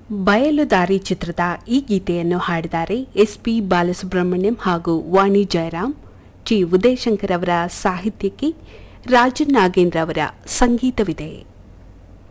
ಬಯಲುದಾರಿ ಚಿತ್ರದ ಈ ಗೀತೆಯನ್ನು ಹಾಡಿದ್ದಾರೆ ಎಸ್.ಪಿ. ಬಾಲಸುಬ್ರಹ್ಮಣ್ಯಂ ಹಾಗೂ ವಾಣಿ ಜಯರಾಮ್. ಜಿ. ಉದಯಶಂಕರ್ ಅವರ ಸಾಹಿತ್ಯಕ್ಕೆ ರಾಜನ್ ನಾಗೇಂದ್ರ ಅವರ ಸಂಗೀತವಿದೆ.